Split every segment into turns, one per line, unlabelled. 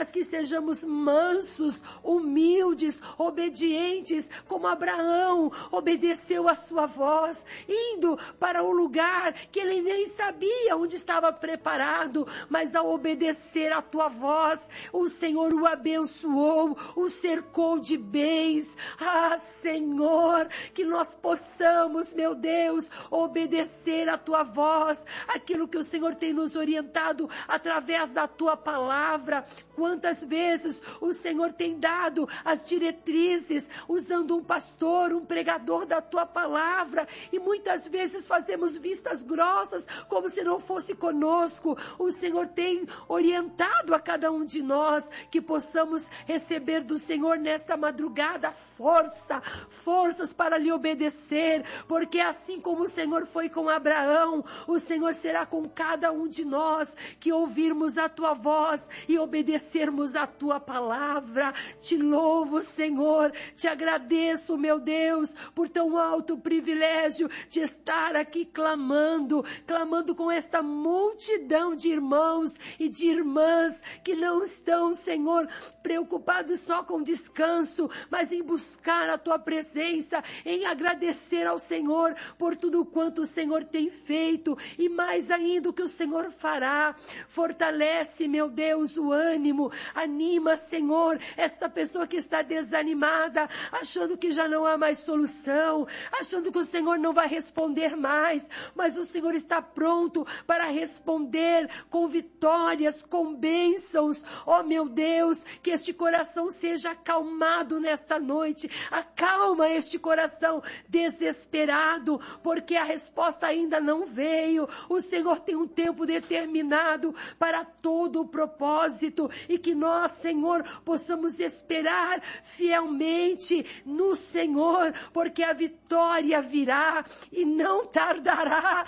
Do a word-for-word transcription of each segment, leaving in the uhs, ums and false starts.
mas que sejamos mansos, humildes, obedientes, como Abraão obedeceu a sua voz, indo para um lugar que ele nem sabia onde estava preparado, mas ao obedecer a tua voz, o Senhor o abençoou, o cercou de bens. Ah, Senhor, que nós possamos, meu Deus, obedecer a tua voz, aquilo que o Senhor tem nos orientado através da tua palavra. Quantas vezes o Senhor tem dado as diretrizes, usando um pastor, um pregador da tua palavra, e muitas vezes fazemos vistas grossas, como se não fosse conosco. O Senhor tem orientado a cada um de nós, que possamos receber do Senhor nesta madrugada força, forças para lhe obedecer, porque assim como o Senhor foi com Abraão, o Senhor será com cada um de nós, que ouvirmos a tua voz e obedecermos a tua palavra. Te louvo, Senhor, te agradeço, meu Deus, por tão alto privilégio de estar aqui clamando, clamando com esta multidão de irmãos e de irmãs que não estão, Senhor, preocupados só com descanso, mas em buscar a tua presença, em agradecer ao Senhor por tudo quanto o Senhor tem feito e mais ainda o que o Senhor fará. Fortalece, meu Deus, o ânimo, anima, Senhor, esta pessoa que está desanimada, achando que já não há mais solução, achando que o Senhor não vai responder mais, mas o Senhor está pronto para responder com vitórias, com bênçãos. Oh, meu Deus, que este coração seja acalmado nesta noite. Acalma este coração desesperado, porque a resposta ainda não veio. O Senhor tem um tempo determinado para todo o propósito, e que nós, Senhor, possamos esperar fielmente no Senhor, porque a vitória virá e não tardará.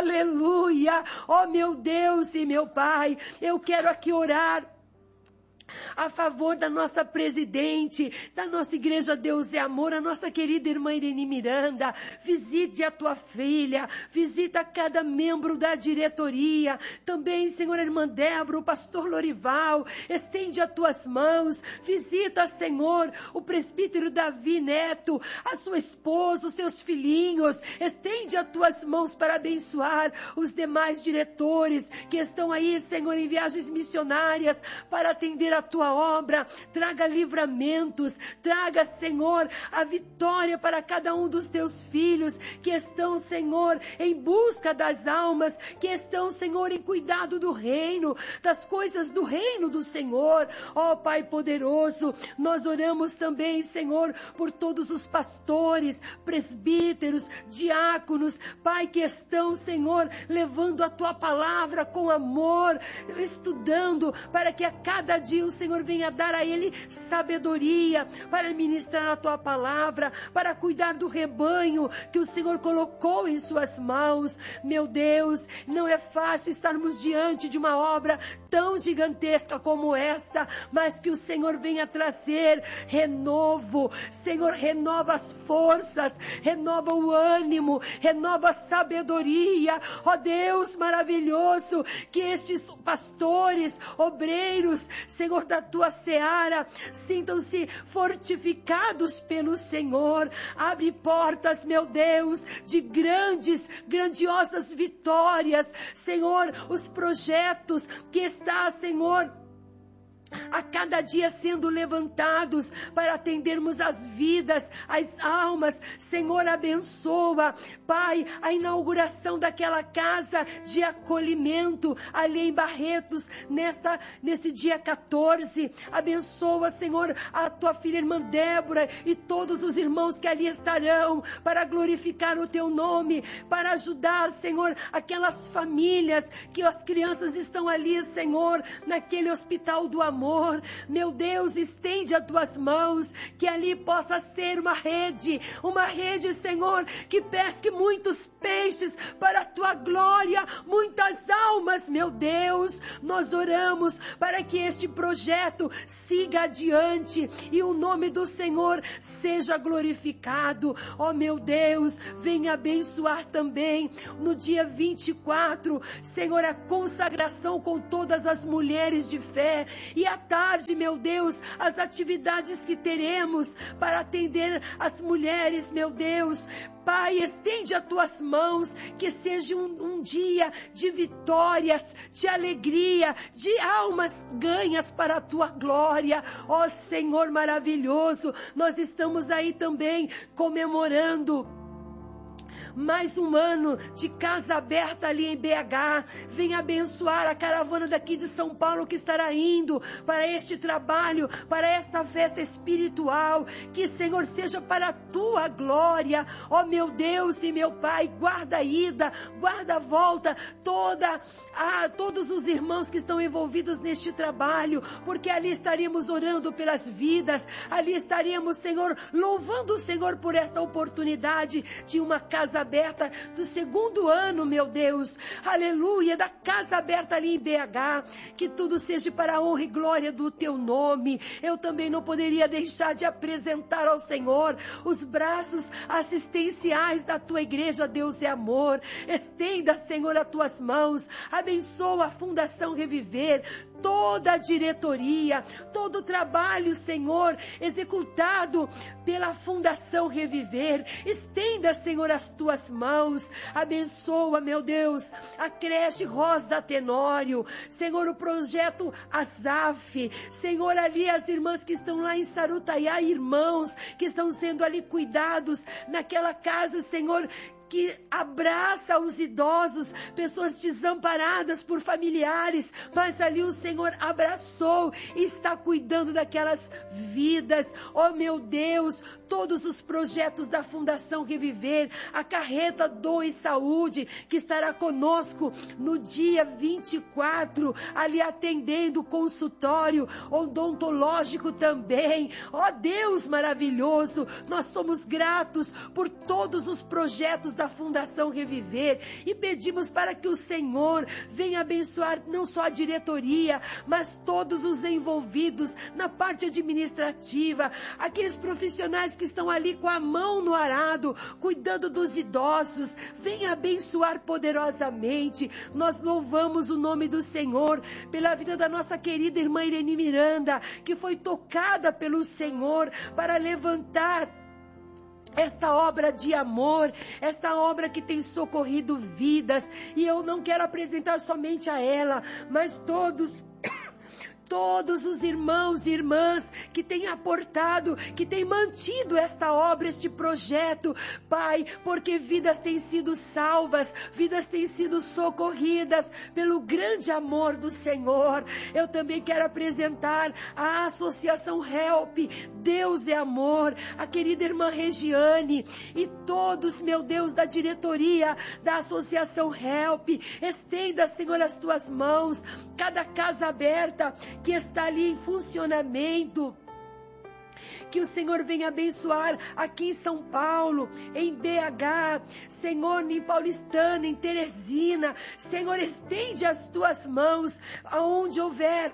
Aleluia! Oh, meu Deus e meu Pai, eu quero aqui orar a favor da nossa presidente, da nossa igreja Deus é Amor, a nossa querida irmã Irene Miranda. Visite a tua filha, visita cada membro da diretoria, também, Senhor, a irmã Débora, o pastor Lorival, estende as tuas mãos, visita, Senhor, o presbítero Davi Neto, a sua esposa, os seus filhinhos, estende as tuas mãos para abençoar os demais diretores que estão aí, Senhor, em viagens missionárias para atender a a tua obra. Traga livramentos, traga, Senhor, a vitória para cada um dos teus filhos que estão, Senhor, em busca das almas, que estão, Senhor, em cuidado do reino, das coisas do reino do Senhor. Ó Pai poderoso, nós oramos também, Senhor, por todos os pastores, presbíteros, diáconos, Pai, que estão, Senhor, levando a tua palavra com amor, estudando, para que a cada dia o Senhor venha dar a ele sabedoria para ministrar a tua palavra, para cuidar do rebanho que o Senhor colocou em suas mãos. Meu Deus, não é fácil estarmos diante de uma obra tão gigantesca como esta, mas que o Senhor venha trazer renovo. Senhor, renova as forças, renova o ânimo, renova a sabedoria. Ó Deus maravilhoso, que estes pastores, obreiros, Senhor, da tua seara, sintam-se fortificados pelo Senhor. Abre portas, meu Deus, de grandes, grandiosas vitórias. Senhor, os projetos que está, Senhor, a cada dia sendo levantados para atendermos as vidas, as almas. Senhor, abençoa, Pai, a inauguração daquela casa de acolhimento ali em Barretos, nesta, nesse dia quatorze. Abençoa, Senhor, a tua filha irmã Débora e todos os irmãos que ali estarão para glorificar o teu nome, para ajudar, Senhor, aquelas famílias que as crianças estão ali, Senhor, naquele hospital do amor. Meu Deus, estende as tuas mãos, que ali possa ser uma rede, uma rede, Senhor, que pesque muitos peixes para a tua glória, muitas almas. Meu Deus, nós oramos para que este projeto siga adiante e o nome do Senhor seja glorificado. Ó meu Deus, venha abençoar também no dia vinte e quatro, Senhor, a consagração com todas as mulheres de fé e à tarde, meu Deus, as atividades que teremos para atender as mulheres, meu Deus. Pai, estende as tuas mãos, que seja um, um dia de vitórias, de alegria, de almas ganhas para a tua glória. Ó Senhor maravilhoso, nós estamos aí também comemorando mais um ano de casa aberta ali em B H. Venha abençoar a caravana daqui de São Paulo que estará indo para este trabalho, para esta festa espiritual. Que, Senhor, seja para a tua glória. Ó meu Deus e meu Pai, guarda a ida, guarda a volta, toda, ah, todos os irmãos que estão envolvidos neste trabalho, porque ali estaríamos orando pelas vidas, ali estaríamos, Senhor, louvando o Senhor por esta oportunidade de uma casa aberta do segundo ano, meu Deus, aleluia, da casa aberta ali em B H, que tudo seja para a honra e glória do teu nome. Eu também não poderia deixar de apresentar ao Senhor os braços assistenciais da tua igreja, Deus é amor. Estenda, Senhor, as tuas mãos, abençoa a Fundação Reviver, toda a diretoria, todo o trabalho, Senhor, executado pela Fundação Reviver. Estenda, Senhor, as tuas mãos, abençoa, meu Deus, a creche Rosa Tenório, Senhor, o projeto Azaf, Senhor, ali as irmãs que estão lá em Sarutaiá, irmãos que estão sendo ali cuidados naquela casa, Senhor, que abraça os idosos, pessoas desamparadas por familiares, mas ali o Senhor abraçou e está cuidando daquelas vidas. Oh meu Deus, todos os projetos da Fundação Reviver, a carreta Doe Saúde, que estará conosco no dia vinte e quatro, ali atendendo o consultório odontológico também. Oh Deus maravilhoso, nós somos gratos por todos os projetos da Fundação Reviver e pedimos para que o Senhor venha abençoar não só a diretoria, mas todos os envolvidos na parte administrativa, aqueles profissionais que estão ali com a mão no arado, cuidando dos idosos. Venha abençoar poderosamente. Nós louvamos o nome do Senhor pela vida da nossa querida irmã Irene Miranda, que foi tocada pelo Senhor para levantar esta obra de amor, esta obra que tem socorrido vidas. E eu não quero apresentar somente a ela, mas todos todos os irmãos e irmãs que têm aportado, que têm mantido esta obra, este projeto, Pai, porque vidas têm sido salvas, vidas têm sido socorridas pelo grande amor do Senhor. Eu também quero apresentar a Associação Help, Deus é Amor, a querida irmã Regiane e todos, meu Deus, da diretoria da Associação Help. Estenda, Senhor, as tuas mãos, cada casa aberta que está ali em funcionamento, que o Senhor venha abençoar aqui em São Paulo, em B H, Senhor, em Paulistana, em Teresina. Senhor, estende as tuas mãos aonde houver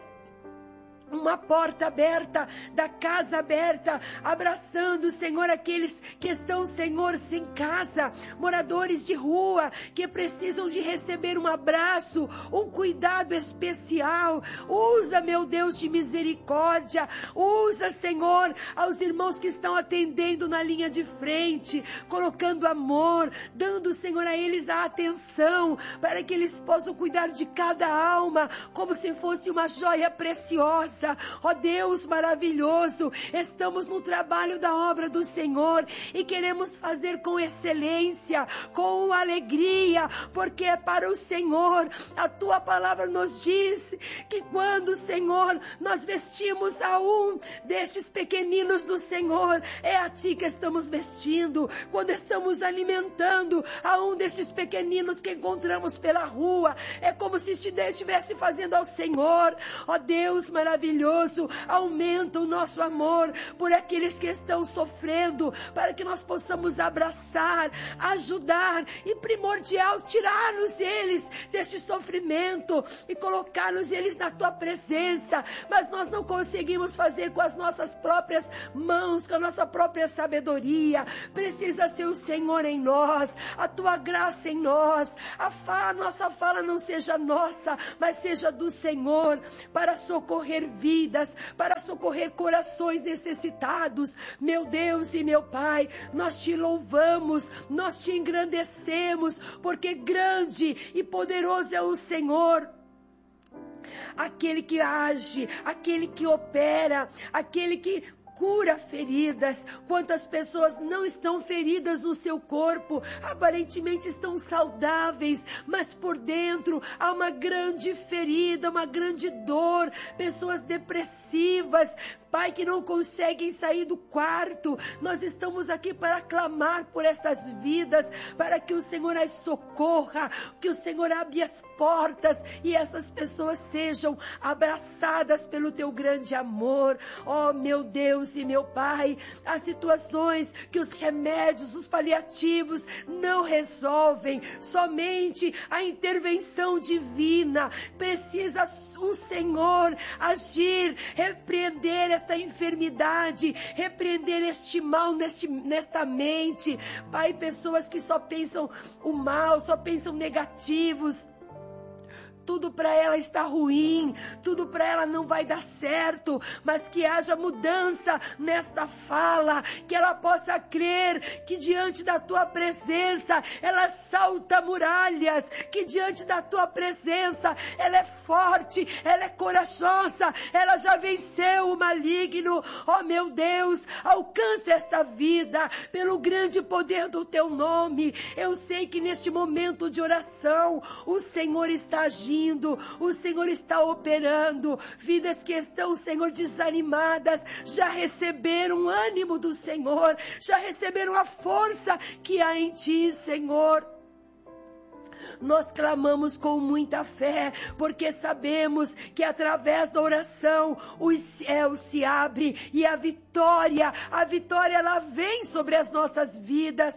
uma porta aberta, da casa aberta, abraçando, Senhor, aqueles que estão, Senhor, sem casa, moradores de rua, que precisam de receber um abraço, um cuidado especial. Usa, meu Deus de misericórdia, usa, Senhor, aos irmãos que estão atendendo na linha de frente, colocando amor, dando, Senhor, a eles a atenção, para que eles possam cuidar de cada alma, como se fosse uma joia preciosa. Ó Deus maravilhoso, estamos no trabalho da obra do Senhor e queremos fazer com excelência, com alegria, porque é para o Senhor. A tua palavra nos diz que quando, Senhor, nós vestimos a um destes pequeninos do Senhor, é a ti que estamos vestindo. Quando estamos alimentando a um destes pequeninos que encontramos pela rua, é como se estivesse fazendo ao Senhor. Ó Deus maravilhoso, aumenta o nosso amor por aqueles que estão sofrendo, para que nós possamos abraçar, ajudar e, primordial, tirar-nos eles deste sofrimento e colocar-nos eles na tua presença. Mas nós não conseguimos fazer com as nossas próprias mãos, com a nossa própria sabedoria. Precisa ser o Senhor em nós, a tua graça em nós. A, fala, a nossa fala não seja nossa, mas seja do Senhor, para socorrer vidas, para socorrer corações necessitados. Meu Deus e meu Pai, nós te louvamos, nós te engrandecemos, porque grande e poderoso é o Senhor. Aquele que age, aquele que opera, aquele que cura feridas. Quantas pessoas não estão feridas no seu corpo, aparentemente estão saudáveis, mas por dentro há uma grande ferida, uma grande dor, pessoas depressivas, Pai, que não conseguem sair do quarto. Nós estamos aqui para clamar por estas vidas, para que o Senhor as socorra, que o Senhor abra as portas e essas pessoas sejam abraçadas pelo teu grande amor. Oh, meu Deus e meu Pai, há situações que os remédios, os paliativos não resolvem, somente a intervenção divina. Precisa o Senhor agir, repreender esta enfermidade, repreender este mal neste, nesta mente. Pai, pessoas que só pensam o mal, só pensam negativos, tudo para ela está ruim, tudo para ela não vai dar certo, mas que haja mudança nesta fala, que ela possa crer que diante da tua presença ela salta muralhas, que diante da tua presença ela é forte, ela é corajosa, ela já venceu o maligno. Oh, meu Deus, alcance esta vida pelo grande poder do teu nome. Eu sei que neste momento de oração o Senhor está agindo, o Senhor está operando. Vidas que estão, Senhor, desanimadas, já receberam o ânimo do Senhor, já receberam a força que há em ti, Senhor. Nós clamamos com muita fé, porque sabemos que através da oração o céu se abre e a vitória, a vitória ela vem sobre as nossas vidas.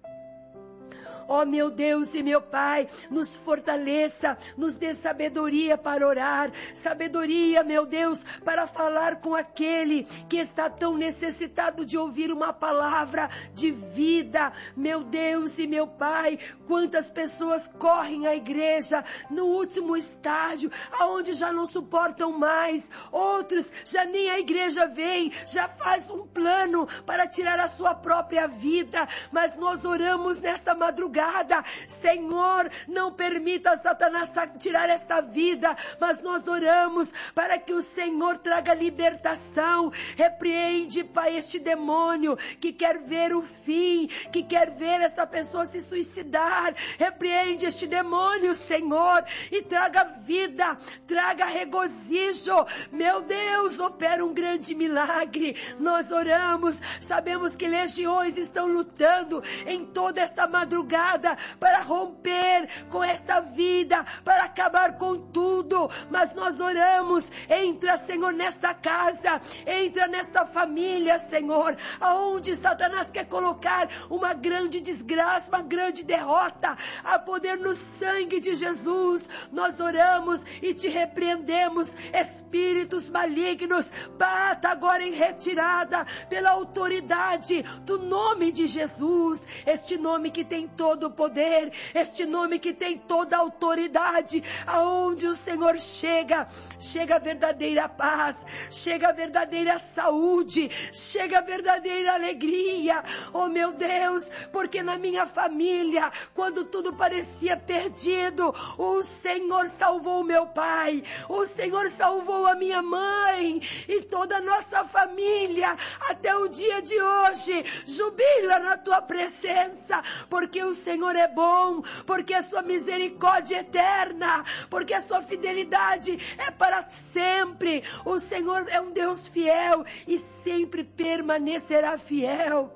Oh, meu Deus e meu Pai, nos fortaleça, nos dê sabedoria para orar, sabedoria, meu Deus, para falar com aquele que está tão necessitado de ouvir uma palavra de vida. Meu Deus e meu Pai, quantas pessoas correm à igreja no último estágio, aonde já não suportam mais, outros já nem a igreja vem, já faz um plano para tirar a sua própria vida, mas nós oramos nesta madrugada. Senhor, não permita Satanás tirar esta vida, mas nós oramos para que o Senhor traga libertação. Repreende, Pai, este demônio que quer ver o fim, que quer ver esta pessoa se suicidar. Repreende este demônio, Senhor, e traga vida, traga regozijo. Meu Deus, opera um grande milagre. Nós oramos, sabemos que legiões estão lutando em toda esta madrugada para romper com esta vida, para acabar com tudo, mas nós oramos, entra, Senhor, nesta casa, entra nesta família, Senhor, aonde Satanás quer colocar uma grande desgraça, uma grande derrota, a poder no sangue de Jesus. Nós oramos e te repreendemos, espíritos malignos, bata agora em retirada pela autoridade do nome de Jesus, este nome que tem todo o poder, este nome que tem toda a autoridade. Aonde o Senhor chega, chega a verdadeira paz, chega a verdadeira saúde, chega a verdadeira alegria. Oh, meu Deus, porque na minha família, quando tudo parecia perdido, o Senhor salvou meu pai, o Senhor salvou a minha mãe e toda a nossa família. Até o dia de hoje jubila na tua presença, porque o Senhor é bom, porque a sua misericórdia é eterna, porque a sua fidelidade é para sempre. O Senhor é um Deus fiel e sempre permanecerá fiel.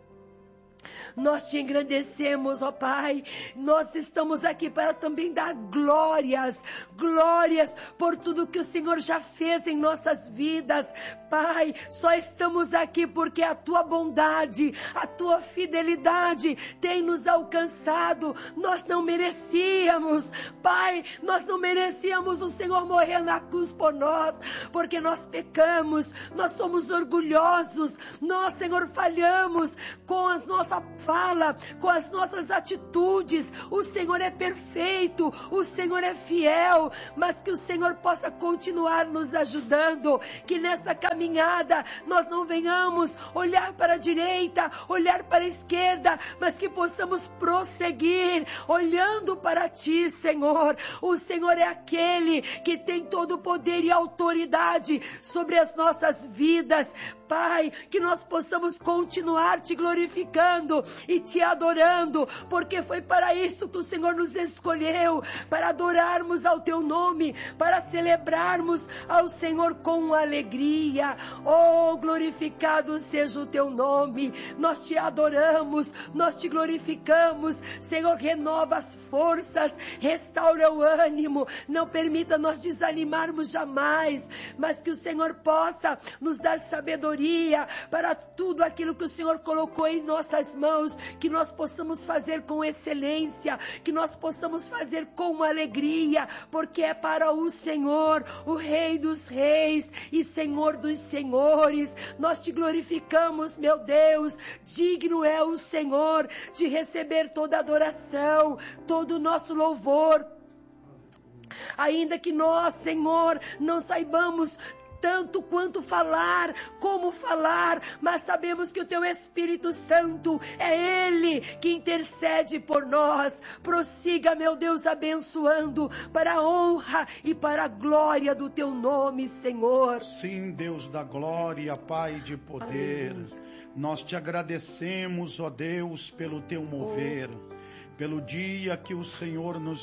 Nós te engrandecemos, ó Pai, nós estamos aqui para também dar glórias, glórias por tudo que o Senhor já fez em nossas vidas. Pai, só estamos aqui porque a tua bondade, a tua fidelidade tem nos alcançado. Nós não merecíamos, Pai, nós não merecíamos o Senhor morrer na cruz por nós, porque nós pecamos, nós somos orgulhosos, nós, Senhor, falhamos com a nossa fala, com as nossas atitudes. O Senhor é perfeito, o Senhor é fiel, mas que o Senhor possa continuar nos ajudando, que nesta caminhada nós não venhamos olhar para a direita, olhar para a esquerda, mas que possamos prosseguir, olhando para Ti, Senhor. O Senhor é aquele que tem todo o poder e autoridade sobre as nossas vidas. Pai, que nós possamos continuar Te glorificando e Te adorando, porque foi para isso que o Senhor nos escolheu, para adorarmos ao Teu nome, para celebrarmos ao Senhor com alegria. Oh, glorificado seja o Teu nome. Nós Te adoramos, nós Te glorificamos. Senhor, renova as forças, restaura o ânimo, não permita nós desanimarmos jamais, mas que o Senhor possa nos dar sabedoria para tudo aquilo que o Senhor colocou em nossas mãos, que nós possamos fazer com excelência, que nós possamos fazer com alegria, porque é para o Senhor, o Rei dos Reis e Senhor dos Senhores. Nós Te glorificamos, meu Deus. Digno é o Senhor de receber toda adoração, todo o nosso louvor. Ainda que nós, Senhor, não saibamos tanto quanto falar, como falar, mas sabemos que o Teu Espírito Santo é Ele que intercede por nós. Prossiga, meu Deus, abençoando para a honra e para a glória do Teu nome, Senhor.
Sim, Deus da glória, Pai de poder, amém. Nós Te agradecemos, ó Deus, pelo Teu mover, oh. pelo dia que o Senhor nos